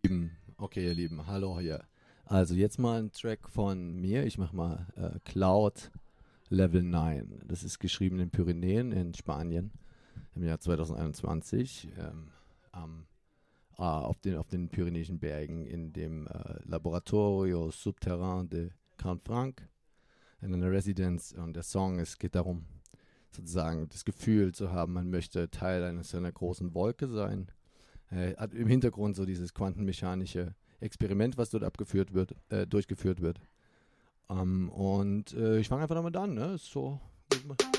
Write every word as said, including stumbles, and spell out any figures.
Okay, ihr Lieben, hallo hier. Also jetzt mal ein Track von mir. Ich mache mal äh, Cloud Level neun. Das ist geschrieben in den Pyrenäen in Spanien im Jahr zwanzig einundzwanzig. Ähm, am, ah, auf, den, auf den Pyrenäischen Bergen in dem äh, Laboratorio Subterrán de Canfranc in einer Residenz. Und der Song, es geht darum, sozusagen das Gefühl zu haben, man möchte Teil eines, einer großen Wolke sein. Äh, hat im Hintergrund so dieses quantenmechanische Experiment, was dort abgeführt wird, äh, durchgeführt wird. Um, und äh, ich fange einfach damit an, ne? Ist so.